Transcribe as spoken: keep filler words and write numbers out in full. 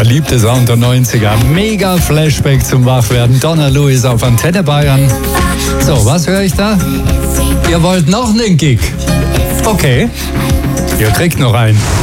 beliebte Sound der neunziger. Mega Flashback zum Wachwerden. Donna Lewis auf Antenne Bayern. So, was höre ich da? Ihr wollt noch einen Gig? Okay, ihr kriegt noch einen.